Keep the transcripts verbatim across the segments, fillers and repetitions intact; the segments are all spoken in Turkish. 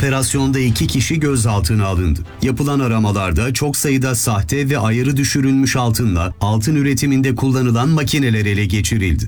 Operasyonda iki kişi gözaltına alındı. Yapılan aramalarda çok sayıda sahte ve ayarı düşürülmüş altınla altın üretiminde kullanılan makineler ele geçirildi.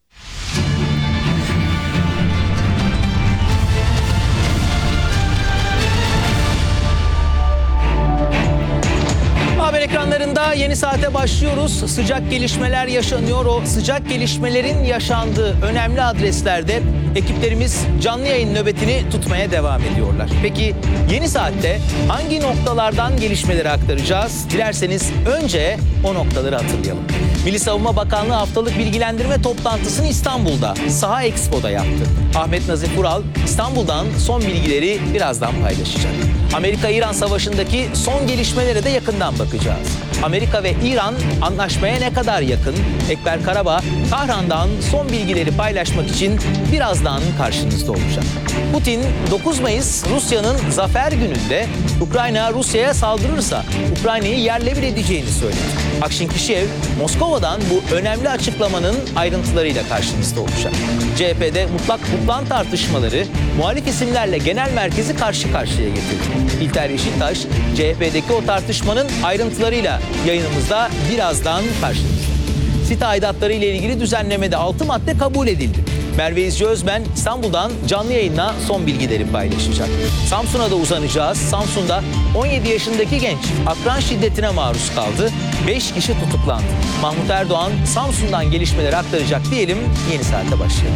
Ekranlarında Yeni Saat'e başlıyoruz. Sıcak gelişmeler yaşanıyor. O sıcak gelişmelerin yaşandığı önemli adreslerde ekiplerimiz canlı yayın nöbetini tutmaya devam ediyorlar. Peki Yeni Saat'te hangi noktalardan gelişmeleri aktaracağız? Dilerseniz önce o noktaları hatırlayalım. Milli Savunma Bakanlığı haftalık bilgilendirme toplantısını İstanbul'da, Saha Expo'da yaptı. Ahmet Nazif Vural İstanbul'dan son bilgileri birazdan paylaşacak. Amerika-İran savaşındaki son gelişmelere de yakından bakacağız. Amerika ve İran anlaşmaya ne kadar yakın? Ekber Karabağ, Tahran'dan son bilgileri paylaşmak için birazdan karşınızda olacak. Putin, dokuz Mayıs Rusya'nın zafer gününde Ukrayna Rusya'ya saldırırsa Ukrayna'yı yerle bir edeceğini söyledi. Akşin Kişiyev, Moskova'dan bu önemli açıklamanın ayrıntılarıyla karşınızda olacak. C H P'de mutlak kutlan tartışmaları muhalif isimlerle genel merkezi karşı karşıya getirdi. İlter Yeşiltaş, C H P'deki o tartışmanın ayrıntılarıyla yayınımızda birazdan karşınızda. Site aidatları ile ilgili düzenlemede altı madde kabul edildi. Merve İzci Özmen İstanbul'dan canlı yayınla son bilgileri paylaşacak. Samsun'a da uzanacağız. Samsun'da on yedi yaşındaki genç akran şiddetine maruz kaldı. beş kişi tutuklandı. Mahmut Erdoğan Samsun'dan gelişmeleri aktaracak diyelim. Yeni Saat'te başlayalım.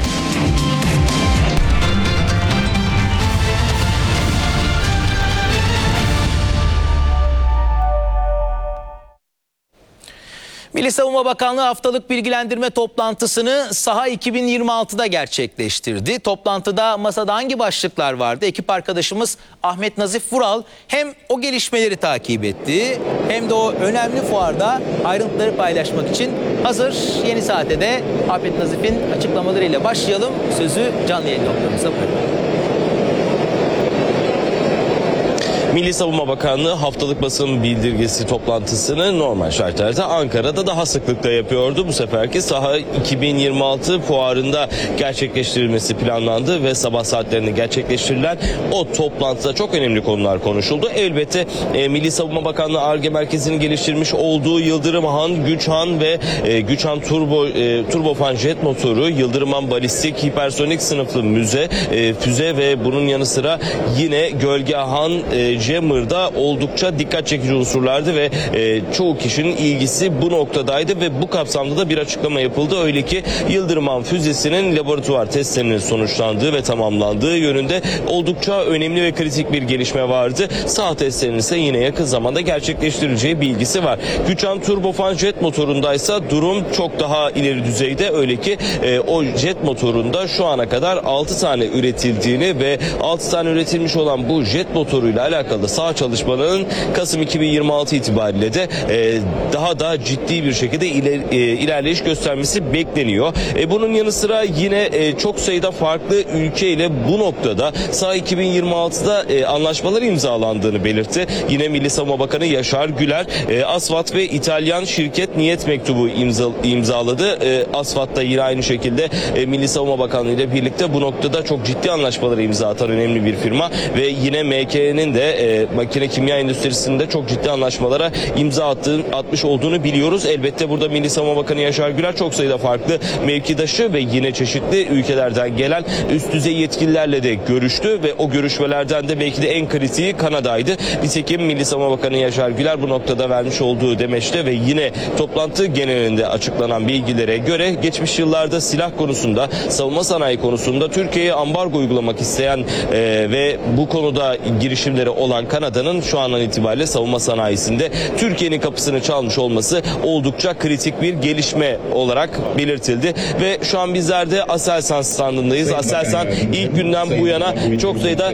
Milli Savunma Bakanlığı haftalık bilgilendirme toplantısını Saha iki bin yirmi altıda gerçekleştirdi. Toplantıda masada hangi başlıklar vardı? Ekip arkadaşımız Ahmet Nazif Vural hem o gelişmeleri takip etti hem de o önemli fuarda ayrıntıları paylaşmak için hazır. Yeni Saat'e de Ahmet Nazif'in açıklamalarıyla başlayalım. Sözü canlı yayın noktamıza bırakalım. Milli Savunma Bakanlığı haftalık basın bildirgesi toplantısını normal şartlarda Ankara'da daha sıklıkla yapıyordu. Bu seferki Saha iki bin yirmi altı fuarında gerçekleştirilmesi planlandı ve sabah saatlerinde gerçekleştirilen o toplantıda çok önemli konular konuşuldu. Elbette e, Milli Savunma Bakanlığı Ar-Ge Merkezi'nin geliştirmiş olduğu Yıldırım Han, Güçhan ve e, Güçhan Turbo e, Turbofan jet motoru, Yıldırım Han balistik hipersonik sınıflı müze, e, füze ve bunun yanı sıra yine Gölge Han e, Jammer'da oldukça dikkat çekici unsurlardı ve e, çoğu kişinin ilgisi bu noktadaydı ve bu kapsamda da bir açıklama yapıldı. Öyle ki Yıldırım Han füzesinin laboratuvar testlerinin sonuçlandığı ve tamamlandığı yönünde oldukça önemli ve kritik bir gelişme vardı. Saha testlerinin ise yine yakın zamanda gerçekleştirileceği bilgisi var. Güçhan Turbofan jet motorundaysa durum çok daha ileri düzeyde. Öyle ki e, o jet motorunda şu ana kadar altı tane üretildiğini ve altı tane üretilmiş olan bu jet motoruyla alakalı saha çalışmalarının Kasım iki bin yirmi altı itibariyle de e, daha da ciddi bir şekilde iler, e, ilerleyiş göstermesi bekleniyor. E, bunun yanı sıra yine e, çok sayıda farklı ülke ile bu noktada Saha iki bin yirmi altıda e, anlaşmalar imzalandığını belirtti. Yine Milli Savunma Bakanı Yaşar Güler, e, Asvat ve İtalyan şirket niyet mektubu imza, imzaladı. E, Asvat da yine aynı şekilde e, Milli Savunma Bakanlığı ile birlikte bu noktada çok ciddi anlaşmalara imza atan önemli bir firma ve yine M K'nin de e, makine kimya endüstrisinde çok ciddi anlaşmalara imza attığını, atmış olduğunu biliyoruz. Elbette burada Milli Savunma Bakanı Yaşar Güler çok sayıda farklı mevkidaşı ve yine çeşitli ülkelerden gelen üst düzey yetkililerle de görüştü ve o görüşmelerden de belki de en kritiği Kanada'ydı. Nitekim Milli Savunma Bakanı Yaşar Güler bu noktada vermiş olduğu demeçte ve yine toplantı genelinde açıklanan bilgilere göre geçmiş yıllarda silah konusunda, savunma sanayi konusunda Türkiye'ye ambargo uygulamak isteyen e, ve bu konuda girişimleri olan Kanada'nın şu andan itibariyle savunma sanayisinde Türkiye'nin kapısını çalmış olması oldukça kritik bir gelişme olarak belirtildi ve şu an bizler de Aselsan standındayız. Aselsan ilk günden bu yana çok sayıda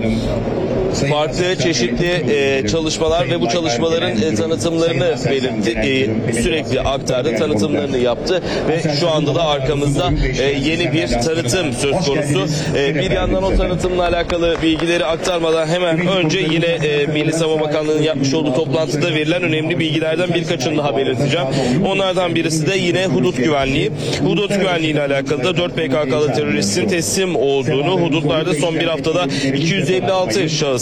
farklı çeşitli e, çalışmalar ve bu çalışmaların e, tanıtımlarını belirtti, e, sürekli aktardı, tanıtımlarını yaptı ve şu anda da arkamızda e, yeni bir tanıtım söz konusu. E, bir yandan o tanıtımla alakalı bilgileri aktarmadan hemen önce yine e, Milli Savunma Bakanlığı'nın yapmış olduğu toplantıda verilen önemli bilgilerden birkaçını daha belirteceğim. Onlardan birisi de yine hudut güvenliği. Hudut güvenliği ile alakalı da dört P K K'lı teröristin teslim olduğunu, hudutlarda son bir haftada iki yüz elli altı şahıs